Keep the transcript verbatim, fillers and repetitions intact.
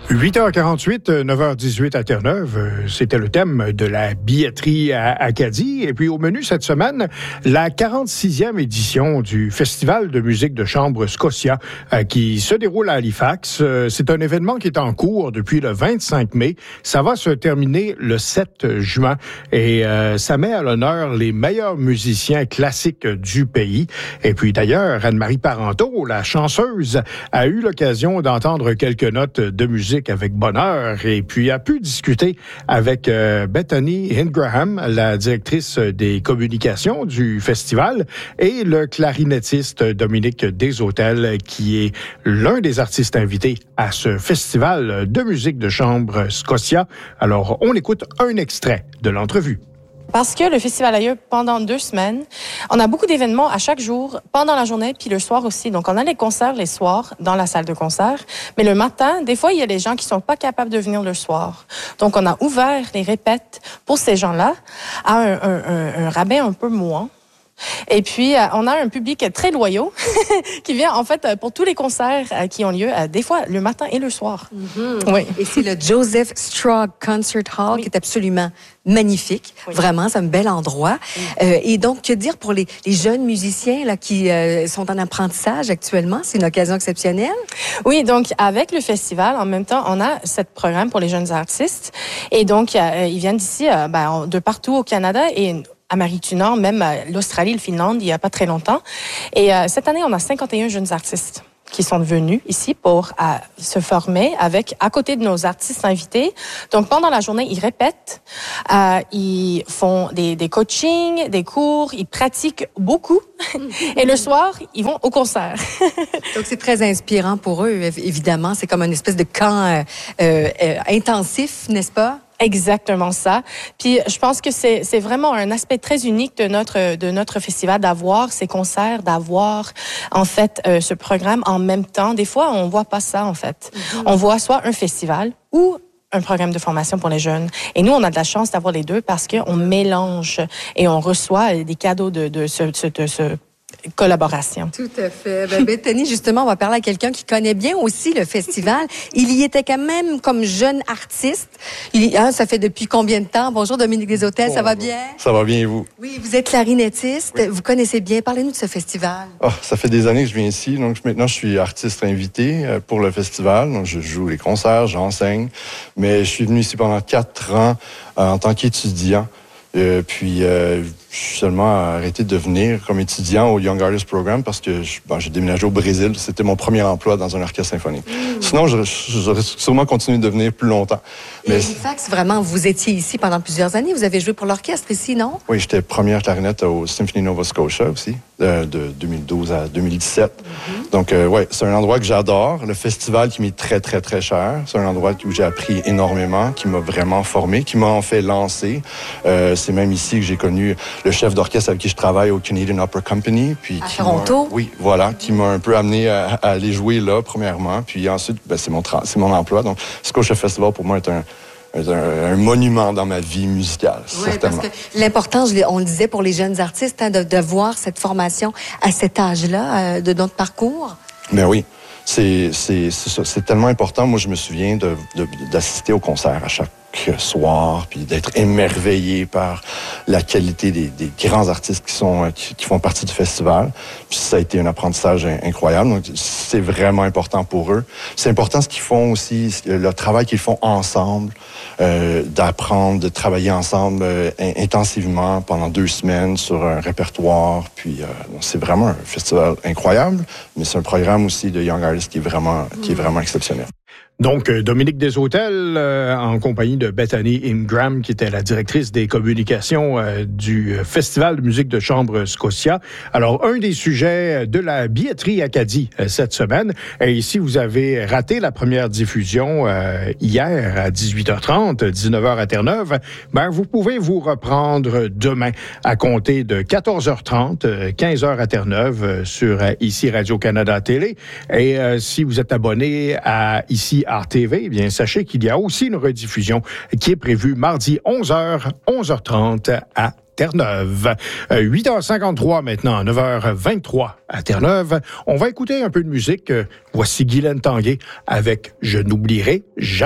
huit heures quarante-huit, neuf heures dix-huit à Terre-Neuve, c'était le thème de la billetterie à Acadie. Et puis au menu cette semaine, la quarante-sixième édition du Festival de musique de chambre Scotia qui se déroule à Halifax. C'est un événement qui est en cours depuis le vingt-cinq mai. Ça va se terminer le sept juin et euh, ça met à l'honneur les meilleurs musiciens classiques du pays. Et puis d'ailleurs, Anne-Marie Parenteau, la chanceuse, a eu l'occasion d'entendre quelques notes de musique avec bonheur et puis a pu discuter avec euh, Bethany Ingraham, la directrice des communications du festival, et le clarinettiste Dominique Deshôtels, qui est l'un des artistes invités à ce festival de musique de chambre Scotia. Alors, on écoute un extrait de l'entrevue. Parce que le festival a lieu pendant deux semaines. On a beaucoup d'événements à chaque jour, pendant la journée, puis le soir aussi. Donc, on a les concerts les soirs dans la salle de concert. Mais le matin, des fois, il y a des gens qui sont pas capables de venir le soir. Donc, on a ouvert les répètes pour ces gens-là à un, un, un, un rabais un peu moins. Et puis, euh, on a un public très loyaux qui vient, en fait, pour tous les concerts euh, qui ont lieu, euh, des fois, le matin et le soir. Mm-hmm. Oui. Et c'est le Joseph Strog Concert Hall, oui, qui est absolument magnifique. Oui. Vraiment, c'est un bel endroit. Oui. Euh, et donc, que dire pour les, les jeunes musiciens là, qui euh, sont en apprentissage actuellement? C'est une occasion exceptionnelle. Oui, donc, avec le festival, en même temps, on a ce programme pour les jeunes artistes. Et donc, euh, ils viennent d'ici, euh, ben, de partout au Canada et Amérique du Nord, même l'Australie, le Finlande, il n'y a pas très longtemps. Et euh, cette année, on a cinquante et un jeunes artistes qui sont venus ici pour euh, se former avec, à côté de nos artistes invités. Donc, pendant la journée, ils répètent, euh, ils font des, des coachings, des cours, ils pratiquent beaucoup. Et le soir, ils vont au concert. Donc, c'est très inspirant pour eux, évidemment. C'est comme une espèce de camp euh, euh, intensif, n'est-ce pas? Exactement ça. Puis je pense que c'est c'est vraiment un aspect très unique de notre de notre festival d'avoir ces concerts, d'avoir en fait euh, ce programme en même temps. Des fois, on voit pas ça en fait. Mm-hmm. On voit soit un festival ou un programme de formation pour les jeunes. Et nous, on a de la chance d'avoir les deux parce que on mélange et on reçoit des cadeaux de de ce de ce collaboration. Tout à fait. Ben, Bethany, justement, on va parler à quelqu'un qui connaît bien aussi le festival. Il y était quand même comme jeune artiste. Il, hein, ça fait depuis combien de temps? Bonjour, Dominique Deshôtels, bon, ça va bien? Ça va bien, et vous? Oui, vous êtes clarinettiste. Oui. Vous connaissez bien. Parlez-nous de ce festival. Oh, ça fait des années que je viens ici. Donc, maintenant, je suis artiste invité pour le festival. Donc, je joue les concerts, j'enseigne. Mais je suis venu ici pendant quatre ans euh, en tant qu'étudiant. Euh, puis, euh, je suis seulement arrêté de venir comme étudiant au Young Artist Program parce que je, bon, j'ai déménagé au Brésil. C'était mon premier emploi dans un orchestre symphonique. Mmh. Sinon, j'aurais, j'aurais sûrement continué de venir plus longtemps. Et Mais Halifax, vraiment, vous étiez ici pendant plusieurs années. Vous avez joué pour l'orchestre ici, non? Oui, j'étais première clarinette au Symphony Nova Scotia aussi, de, de deux mille douze à deux mille dix-sept. Mmh. Donc, euh, ouais, c'est un endroit que j'adore. Le festival qui m'est très, très, très cher. C'est un endroit où j'ai appris énormément, qui m'a vraiment formé, qui m'a en fait lancé. Euh, c'est même ici que j'ai connu le chef d'orchestre avec qui je travaille au Canadian Opera Company. Puis à qui Toronto? Oui, voilà, qui m'a un peu amené à, à aller jouer là, premièrement. Puis ensuite, ben, c'est, mon tra- c'est mon emploi. Donc, Scotia Festival, pour moi, est un, est un, un monument dans ma vie musicale, oui, certainement. Parce que l'importance, on le disait pour les jeunes artistes, hein, de, de voir cette formation à cet âge-là euh, de notre parcours. Mais oui. C'est, c'est, c'est, c'est tellement important. Moi, je me souviens de, de, d'assister au concert à chaque soir, puis d'être émerveillé par la qualité des, des grands artistes qui sont qui, qui font partie du festival. Puis ça a été un apprentissage incroyable. Donc, c'est vraiment important pour eux. C'est important ce qu'ils font aussi, le travail qu'ils font ensemble, euh, d'apprendre, de travailler ensemble euh, intensivement pendant deux semaines sur un répertoire. Puis euh, c'est vraiment un festival incroyable, mais c'est un programme aussi de Young Artists qui est vraiment, qui est vraiment exceptionnel. Donc, Dominique Deshôtels, euh, en compagnie de Bethany Ingraham, qui était la directrice des communications euh, du Festival de musique de chambre Scotia. Alors, un des sujets de la billetterie Acadie euh, cette semaine, et si vous avez raté la première diffusion euh, hier à dix-huit heures trente, dix-neuf heures à Terre-Neuve, ben, vous pouvez vous reprendre demain à compter de quatorze heures trente, quinze heures à Terre-Neuve euh, sur euh, ici Radio-Canada Télé. Et euh, si vous êtes abonné à ici R T V, eh bien, sachez qu'il y a aussi une rediffusion qui est prévue mardi onze heures, onze heures trente à Terre-Neuve. Euh, huit heures cinquante-trois maintenant, neuf heures vingt-trois à Terre-Neuve. On va écouter un peu de musique. Voici Guylaine Tanguay avec « Je n'oublierai jamais ».